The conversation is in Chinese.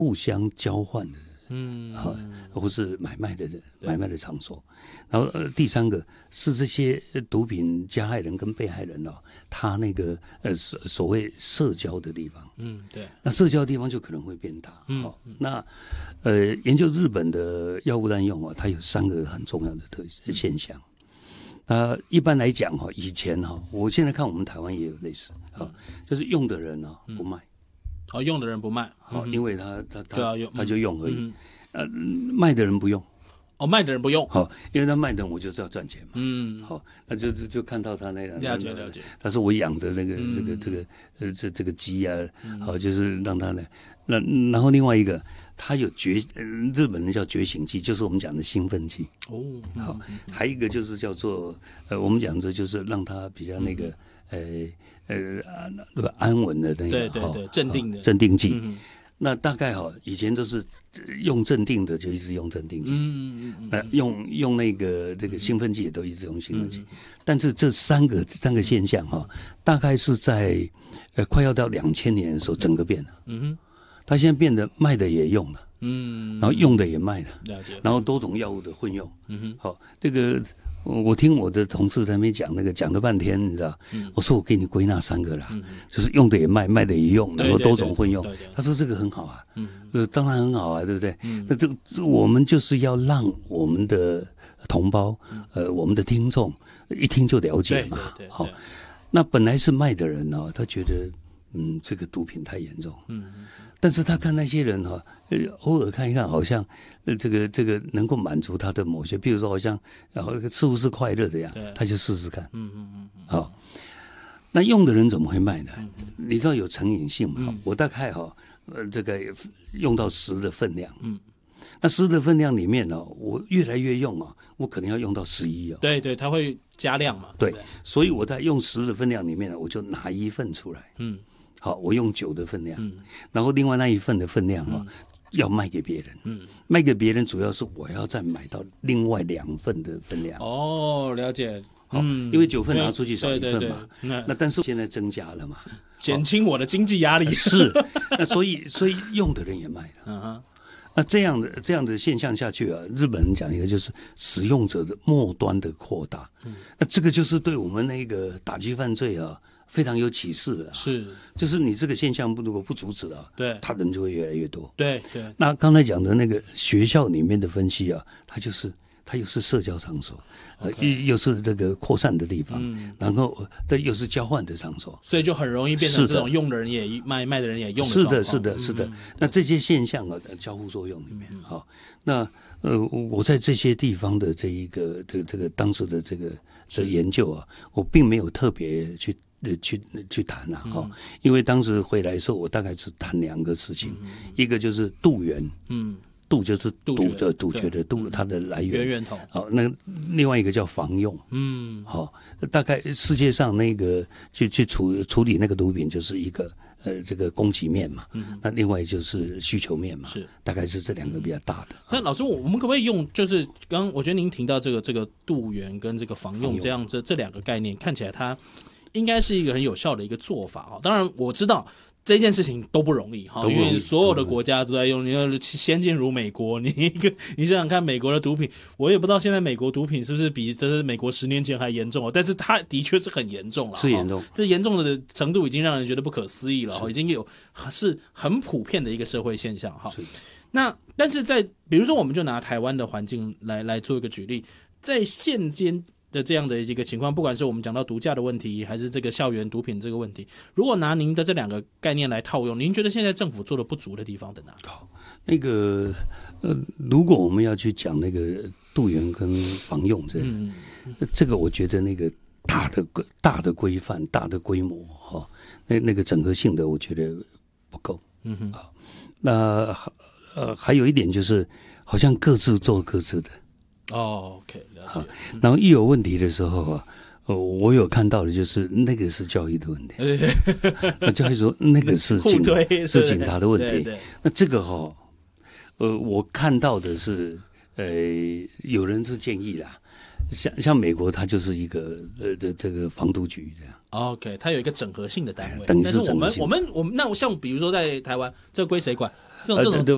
互相交换的，或是买卖的场所。然后第三个是这些毒品加害人跟被害人他那个所谓社交的地方， 对， 那社交的地方就可能会变大。那研究日本的药物滥用它有3个很重要的现象。那一般来讲以前我现在看我们台湾也有类似就是用的人不卖。 用的人不卖， 因为他就用而已。卖的人不用。 卖的人不用。 因为他卖的人我就是要赚钱嘛。那就看到他那样。 了解。 他说我养的这个鸡啊，就是让他然后另外一个，他有日本人叫觉醒剂，就是我们讲的兴奋剂。还有一个就是叫做我们讲的就是让他比较那个那个安稳的那个， 对，镇定的镇定剂。那大概以前都是用镇定的就一直用镇定剂，用那个这个兴奋剂也都一直用兴奋剂。但是这三个现象大概是在快要到2000年的时候整个变了。他现在变得卖的也用了，然后用的也卖了，然后多种药物的混用。这个我听我的同事在那边讲讲了半天，你知道？我说我给你归纳3个啦，就是用的也卖，卖的也用，然后多种混用。他说这个很好啊，当然很好啊，对不对？那这我们就是要让我们的同胞，我们的听众一听就了解嘛。好，那本来是卖的人他觉得这个毒品太严重，但是他看那些人偶尔看一看，好像这个能够满足他的某些，比如说好像似乎是快乐的样，他就试试看。好，那用的人怎么会卖呢？你知道有成瘾性嘛？我大概这个用到10的分量，那10的分量里面我越来越用我可能要用到11。 对，它会加量嘛。 对，所以我在用10的分量里面我就拿1份出来。好，我用9的分量，然后另外那1份的分量要卖给别人。卖给别人主要是我要再买到另外2份的分量。 了解。 因为9份拿出去少1份嘛。那但是现在增加了嘛， 减轻我的经济压力。 是，那所以用的人也卖了。那这样的现象下去日本人讲一个就是使用者的末端的扩大。那这个就是对我们那个打击犯罪非常有启示的。是，就是你这个现象如果不阻止对，他人就会越来越多。对。那刚才讲的那个学校里面的分析它又是社交场所，又是这个扩散的地方，然后这又是交换的场所，所以就很容易变成这种用的人也卖的人也用的状况。是的。那这些现象交互作用里面，那我在这些地方的这个当时的这个研究我并没有特别去谈因为当时回来的时候，我大概只谈2个事情，一个就是杜源。杜就是杜绝的杜，它的来源头。好，那另外一个叫防用。好，大概世界上那个去处理那个毒品，就是一个这个供给面嘛。那另外就是需求面嘛。是，大概是这2个比较大的。那老师，我们可不可以用就是刚我觉得您提到这个杜源跟这个防用这样这2个概念，看起来它应该是一个很有效的一个做法。当然我知道这件事情都不容易，因为所有的国家都在用。你要先进如美国，你想想看，美国的毒品，我也不知道现在美国毒品是不是比美国10年前还严重，但是它的确是很严重了，是严重。这严重的程度已经让人觉得不可思议了，已经是很普遍的一个社会现象。那但是比如说，我们就拿台湾的环境来做一个举例，在现今的这样的一个情况，不管是我们讲到毒驾的问题，还是这个校园毒品这个问题，如果拿您的这2个概念来套用，您觉得现在政府做的不足的地方在哪？好，那个如果我们要去讲那个杜源跟防用这个我觉得那个大的规范、大的规模那个整合性的，我觉得不够。那还有一点就是，好像各自做各自的。OK， 了解。然后一有问题的时候我有看到的就是那个是教育的问题，那教育说那个是警察的问题。那这个我看到的是有人是建议啦，像美国它就是一个这个防毒局这样。OK， 它有一个整合性的单位，但是我们那像比如说在台湾，这归谁管？这种